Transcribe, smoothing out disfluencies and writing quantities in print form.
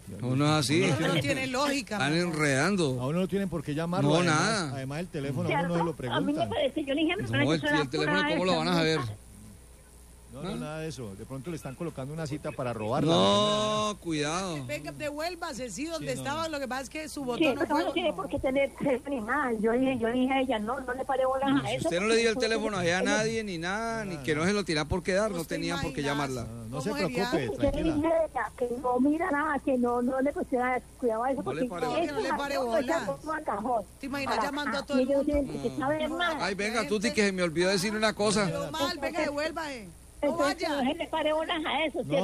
No es así. Eso no tiene lógica. Están enredando. A uno no tienen por qué llamarlo. No, además, nada. Además, el teléfono a uno no se lo A mí me preguntan. parece, yo le dije, No, el teléfono, ¿cómo lo van a saber? No, nada de eso. De pronto le están colocando una cita para robarla. No, cuidado. Venga, devuélvase, sí, donde Sí, no, estaba. no. Lo que pasa es que su Sí, botón no pero fue. no tiene por qué tener animal. Yo le dije a ella, no le pare bolas a Si eso. usted no le dio el teléfono allá a nadie, ni nada, ni que no se lo tirara por quedar, no ¿Usted tenía por qué imaginas? llamarla. No se ¿Cómo sería? preocupe, Yo le tranquila. dije a ella que no mira nada, que no le pusiera cuidado a eso. No le porque pare eso bolas. No le pare es bolas. como a cajón. ¿Te imaginas Para llamando a acá. todo el Y ellos mundo? tienen que saber más. Ay, venga, Tuti, que se me olvidó decir una cosa. Pero mal, venga, devuélvase. No Entonces, vaya. no se le pare bolas a eso. No,